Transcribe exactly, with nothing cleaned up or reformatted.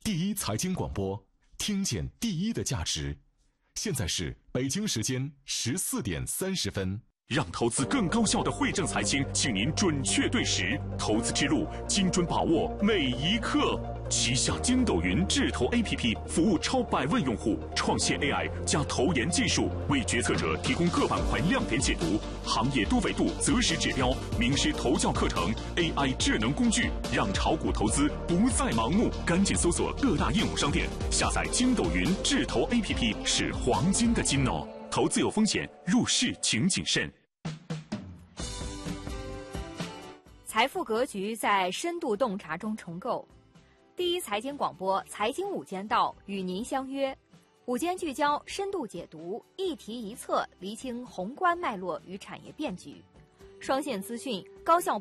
第一财经广播，听见第一的价值。现在是北京时间十四点三十分。 让投资更高效的惠正财经，请您准确对时，投资之路精准把握每一刻。旗下筋斗云智投 A P P 服务超百万用户，创现 A I 加投研技术，为决策者提供各板块亮点解读、行业多维度择时指标、名师投教课程、A I 智能工具，让炒股投资不再盲目。赶紧搜索各大应用商店，下载筋斗云智投 A P P 是黄金的金哦。投资有风险，入市请谨慎。 财富格局在深度洞察中重构。第一财经广播财经午间道与您相约，午间聚焦，深度解读，一题一策，厘清宏观脉络与产业变局，双线资讯，高效